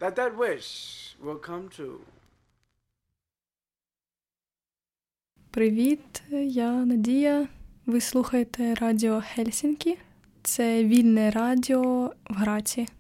that that wish will come true. Привіт, я Надія. Ви слухаєте радіо Хельсінкі. Це вільне радіо в Граці.